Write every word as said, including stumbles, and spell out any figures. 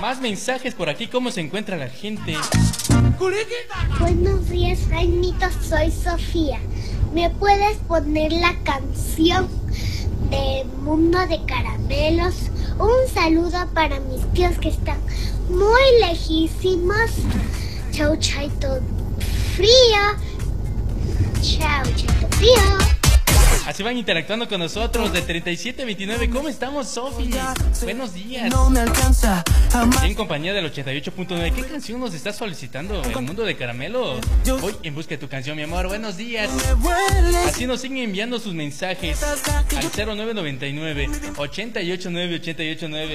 Más mensajes por aquí, ¿cómo se encuentra la gente? Buenos días, Jaimito, soy Sofía. ¿Me puedes poner la canción de Mundo de Caramelos? Un saludo para mis tíos que están muy lejísimos. Chau, chaito frío. Chau, chaito frío. Así van interactuando con nosotros de treinta y siete veintinueve. ¿Cómo estamos, Sofi? Buenos días. En compañía del ochenta y ocho punto nueve. ¿Qué canción nos está solicitando? El Mundo de Caramelo. Voy en busca de tu canción, mi amor. Buenos días. Así nos siguen enviando sus mensajes al cero nueve nueve nueve, ochenta y ocho nueve, ochenta y ocho nueve.